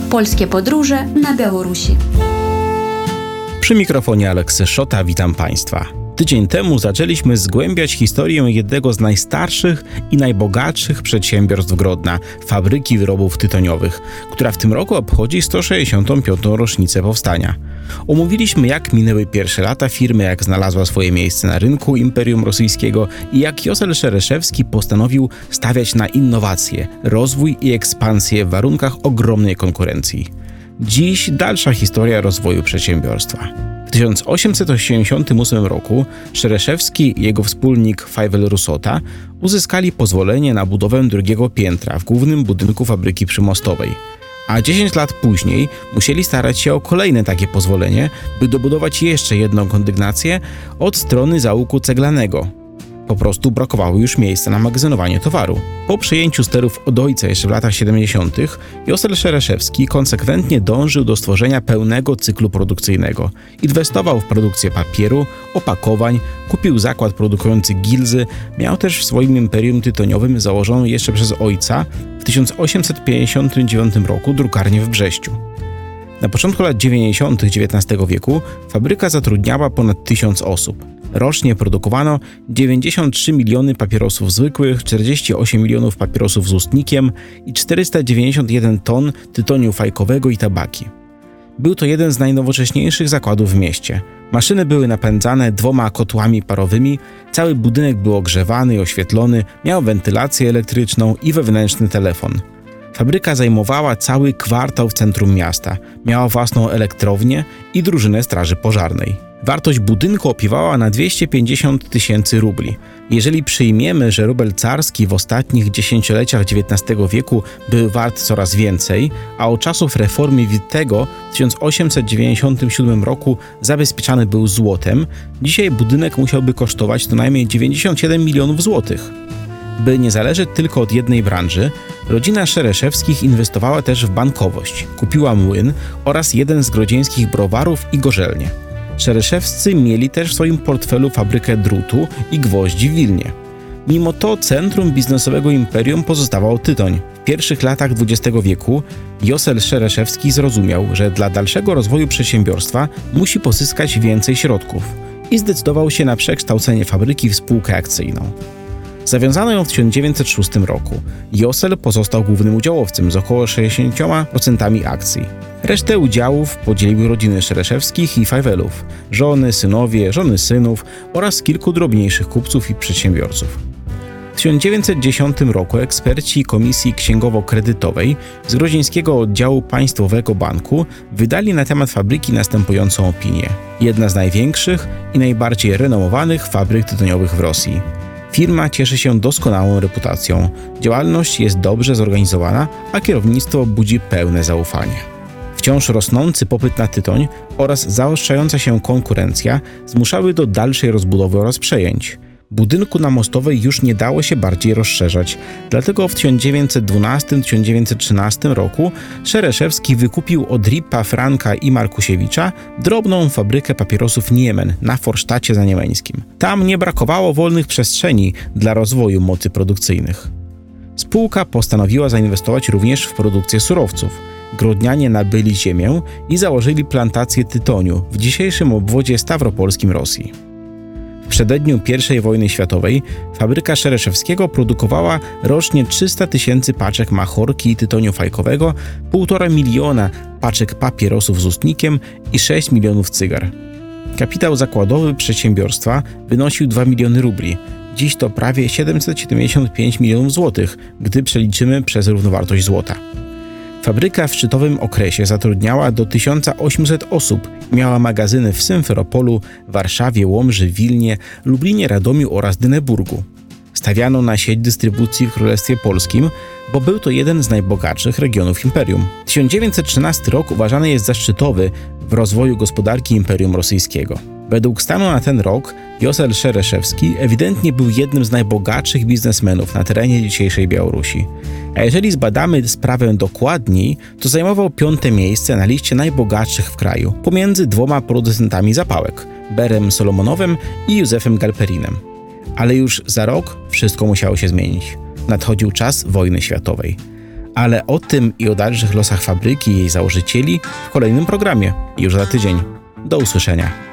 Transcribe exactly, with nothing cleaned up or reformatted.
Polskie podróże na Białorusi. Przy mikrofonie Aleksy Szota, witam Państwa. Tydzień temu zaczęliśmy zgłębiać historię jednego z najstarszych i najbogatszych przedsiębiorstw Grodna, fabryki wyrobów tytoniowych, która w tym roku obchodzi sto sześćdziesiątą piątą rocznicę powstania. Omówiliśmy, jak minęły pierwsze lata firmy, jak znalazła swoje miejsce na rynku Imperium Rosyjskiego i jak Józef Szereszewski postanowił stawiać na innowacje, rozwój i ekspansję w warunkach ogromnej konkurencji. Dziś dalsza historia rozwoju przedsiębiorstwa. W tysiąc osiemset osiemdziesiątym ósmym roku Szereszewski i jego wspólnik Fajvel Rusota uzyskali pozwolenie na budowę drugiego piętra w głównym budynku fabryki przymostowej, a dziesięć lat później musieli starać się o kolejne takie pozwolenie, by dobudować jeszcze jedną kondygnację od strony załuku ceglanego. Po prostu brakowało już miejsca na magazynowanie towaru. Po przejęciu sterów od ojca jeszcze w latach siedemdziesiątych Józef Szereszewski konsekwentnie dążył do stworzenia pełnego cyklu produkcyjnego. Inwestował w produkcję papieru, opakowań, kupił zakład produkujący gilzy, miał też w swoim imperium tytoniowym założoną jeszcze przez ojca w tysiąc osiemset pięćdziesiątym dziewiątym roku drukarnię w Brześciu. Na początku lat dziewięćdziesiątych dziewiętnastego wieku fabryka zatrudniała ponad tysiąc osób. Rocznie produkowano dziewięćdziesiąt trzy miliony papierosów zwykłych, czterdzieści osiem milionów papierosów z ustnikiem i czterysta dziewięćdziesiąt jeden ton tytoniu fajkowego i tabaki. Był to jeden z najnowocześniejszych zakładów w mieście. Maszyny były napędzane dwoma kotłami parowymi, cały budynek był ogrzewany i oświetlony, miał wentylację elektryczną i wewnętrzny telefon. Fabryka zajmowała cały kwartał w centrum miasta, miała własną elektrownię i drużynę straży pożarnej. Wartość budynku opiewała na dwieście pięćdziesiąt tysięcy rubli. Jeżeli przyjmiemy, że rubel carski w ostatnich dziesięcioleciach dziewiętnastego wieku był wart coraz więcej, a od czasów reformy Wittego w tysiąc osiemset dziewięćdziesiątym siódmym roku zabezpieczany był złotem, dzisiaj budynek musiałby kosztować co najmniej dziewięćdziesiąt siedem milionów złotych. By nie zależeć tylko od jednej branży, rodzina Szereszewskich inwestowała też w bankowość, kupiła młyn oraz jeden z grodzieńskich browarów i gorzelnię. Szereszewscy mieli też w swoim portfelu fabrykę drutu i gwoździ w Wilnie. Mimo to centrum biznesowego imperium pozostawał Tytoń. W pierwszych latach dwudziestego wieku Józef Szereszewski zrozumiał, że dla dalszego rozwoju przedsiębiorstwa musi pozyskać więcej środków i zdecydował się na przekształcenie fabryki w spółkę akcyjną. Zawiązano ją w tysiąc dziewięćset szóstym roku. Józef pozostał głównym udziałowcem z około sześćdziesięcioma procentami akcji. Resztę udziałów podzieliły rodziny Szereszewskich i Fajvelów, żony, synowie, żony synów oraz kilku drobniejszych kupców i przedsiębiorców. W tysiąc dziewięćset dziesiątym roku eksperci Komisji Księgowo-Kredytowej z Grodzieńskiego Oddziału Państwowego Banku wydali na temat fabryki następującą opinię. Jedna z największych i najbardziej renomowanych fabryk tytoniowych w Rosji. Firma cieszy się doskonałą reputacją, działalność jest dobrze zorganizowana, a kierownictwo budzi pełne zaufanie. Wciąż rosnący popyt na tytoń oraz zaostrzająca się konkurencja zmuszały do dalszej rozbudowy oraz przejęć. Budynku na Mostowej już nie dało się bardziej rozszerzać, dlatego w tysiąc dziewięćset dwunastym do tysiąc dziewięćset trzynastego roku Szereszewski wykupił od Ripa, Franka i Markusiewicza drobną fabrykę papierosów Niemen na Forsztacie Zaniemeńskim. Tam nie brakowało wolnych przestrzeni dla rozwoju mocy produkcyjnych. Spółka postanowiła zainwestować również w produkcję surowców. Grodnianie nabyli ziemię i założyli plantację tytoniu w dzisiejszym obwodzie stawropolskim Rosji. W przededniu pierwszej wojny światowej fabryka Szereszewskiego produkowała rocznie trzysta tysięcy paczek machorki i tytoniu fajkowego, półtora miliona paczek papierosów z ustnikiem i sześć milionów cygar. Kapitał zakładowy przedsiębiorstwa wynosił dwa miliony rubli. Dziś to prawie siedemset siedemdziesiąt pięć milionów złotych, gdy przeliczymy przez równowartość złota. Fabryka w szczytowym okresie zatrudniała do tysiąc osiemset osób i miała magazyny w Symferopolu, Warszawie, Łomży, Wilnie, Lublinie, Radomiu oraz Dyneburgu. Stawiano na sieć dystrybucji w Królestwie Polskim, bo był to jeden z najbogatszych regionów imperium. tysiąc dziewięćset trzynasty rok uważany jest za szczytowy w rozwoju gospodarki Imperium Rosyjskiego. Według stanu na ten rok Józef Szereszewski ewidentnie był jednym z najbogatszych biznesmenów na terenie dzisiejszej Białorusi. A jeżeli zbadamy sprawę dokładniej, to zajmował piąte miejsce na liście najbogatszych w kraju, pomiędzy dwoma producentami zapałek, Berem Solomonowem i Józefem Galperinem. Ale już za rok wszystko musiało się zmienić. Nadchodził czas wojny światowej. Ale o tym i o dalszych losach fabryki i jej założycieli w kolejnym programie, już za tydzień. Do usłyszenia.